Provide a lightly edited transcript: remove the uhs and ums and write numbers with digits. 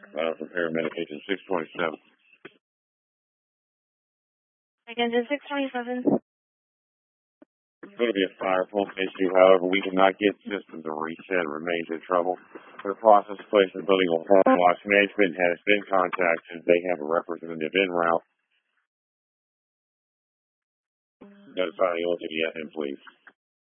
From paramedic agent 627. Agent 627. It's going to be a fire pump issue. However, we cannot get system to reset and remains in trouble. The process of placing the building on fire watch. Management has been contacted. They have a representative en route. Notify the OTDFN, please.